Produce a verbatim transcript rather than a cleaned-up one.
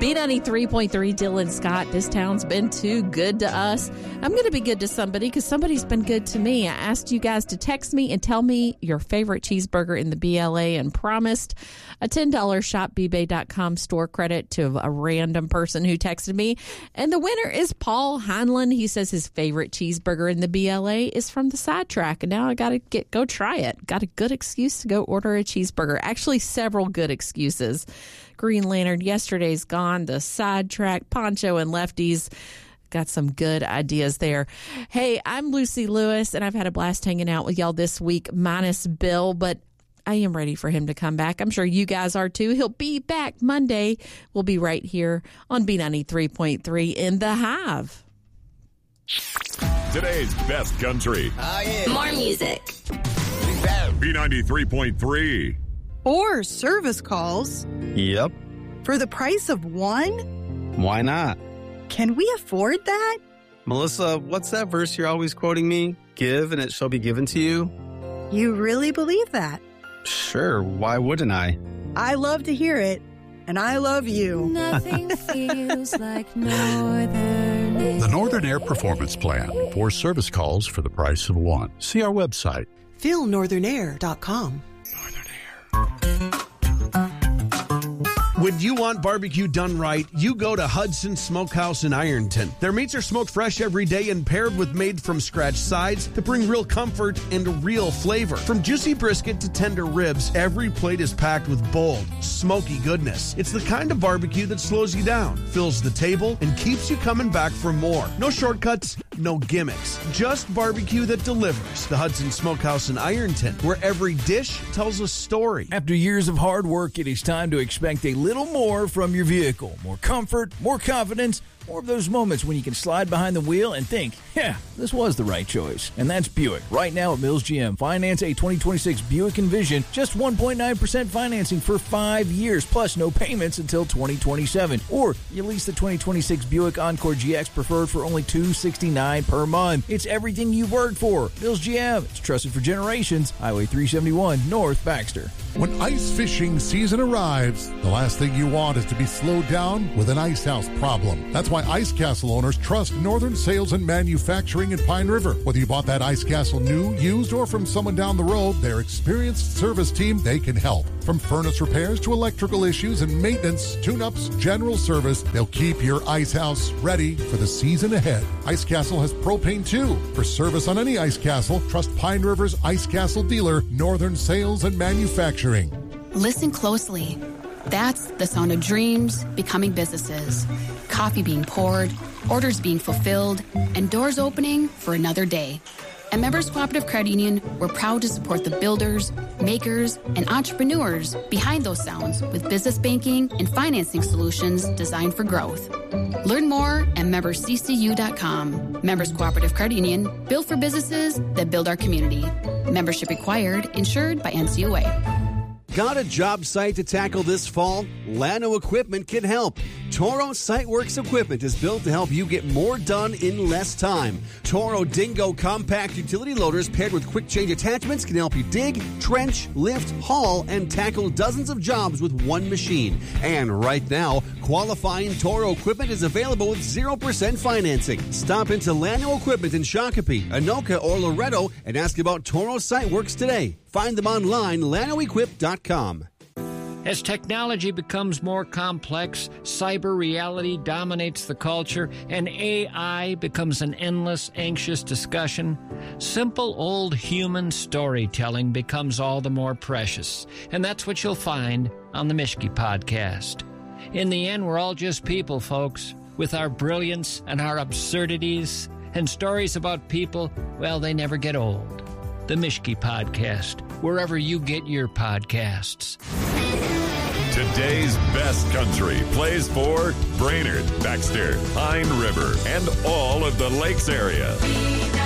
B ninety-three point three, Dylan Scott. This town's been too good to us. I'm going to be good to somebody because somebody's been good to me. I asked you guys to text me and tell me your favorite cheeseburger in the B L A and promised a ten dollars shop b bay dot com store credit to a random person who texted me. And the winner is Paul Hanlon. He says his favorite cheeseburger in the B L A is from the Sidetrack. And now I got to get go try it. Got a good excuse to go order a cheeseburger. Actually, several good excuses. Green Lantern yesterday's gone. The Sidetrack, Poncho, and Lefties. Got some good ideas there. Hey, I'm Lucy Lewis, and I've had a blast hanging out with y'all this week, minus Bill, but I am ready for him to come back. I'm sure you guys are too. He'll be back Monday. We'll be right here on B ninety-three point three in The Hive. Today's best country. Oh, yeah. More music. B ninety-three point three. Or service calls. Yep. For the price of one? Why not? Can we afford that? Melissa, what's that verse you're always quoting me? Give and it shall be given to you? You really believe that? Sure, why wouldn't I? I love to hear it, and I love you. Nothing feels like Northern Air. The Northern Air Performance Plan. Four service calls for the price of one. See our website. feel northern air dot com. When you want barbecue done right, you go to Hudson Smokehouse in Ironton. Their meats are smoked fresh every day and paired with made-from-scratch sides to bring real comfort and real flavor. From juicy brisket to tender ribs, every plate is packed with bold, smoky goodness. It's the kind of barbecue that slows you down, fills the table, and keeps you coming back for more. No shortcuts, no gimmicks. Just barbecue that delivers. The Hudson Smokehouse in Ironton, where every dish tells a story. After years of hard work, it is time to expect a little more from your vehicle. More comfort, more confidence, more of those moments when you can slide behind the wheel and think, yeah, this was the right choice. And that's Buick. Right now at Mills G M, finance a twenty twenty-six Buick Envision, just one point nine percent financing for five years, plus no payments until twenty twenty-seven. Or you lease the twenty twenty-six Buick Encore G X Preferred for only two hundred sixty-nine dollars per month. It's everything you worked for. Mills G M, it's trusted for generations. Highway three seventy-one, North Baxter. When ice fishing season arrives, the last thing you want is to be slowed down with an ice house problem. That's why Ice Castle owners trust Northern Sales and Manufacturing in Pine River. Whether you bought that Ice Castle new, used, or from someone down the road, their experienced service team, they can help. From furnace repairs to electrical issues and maintenance, tune-ups, general service, they'll keep your ice house ready for the season ahead. Ice Castle has propane too. For service on any Ice Castle, trust Pine River's Ice Castle dealer, Northern Sales and Manufacturing. Listen closely. That's the sound of dreams becoming businesses. Coffee being poured, orders being fulfilled, and doors opening for another day. At Members Cooperative Credit Union, we're proud to support the builders, makers, and entrepreneurs behind those sounds with business banking and financing solutions designed for growth. Learn more at members c c u dot com. Members Cooperative Credit Union, built for businesses that build our community. Membership required, insured by N C U A. Got a job site to tackle this fall? Lano Equipment can help. Toro SiteWorks equipment is built to help you get more done in less time. Toro Dingo compact utility loaders paired with quick change attachments can help you dig, trench, lift, haul, and tackle dozens of jobs with one machine. And right now, qualifying Toro equipment is available with zero percent financing. Stop into Lano Equipment in Shakopee, Anoka, or Loretto and ask about Toro SiteWorks today. Find them online, lano equip dot com. As technology becomes more complex, cyber reality dominates the culture, and A I becomes an endless, anxious discussion, simple old human storytelling becomes all the more precious. And that's what you'll find on the Mischke Podcast. In the end, we're all just people, folks, with our brilliance and our absurdities, and stories about people, well, they never get old. The Mischke Podcast, wherever you get your podcasts. Today's best country plays for Brainerd, Baxter, Pine River, and all of the Lakes area.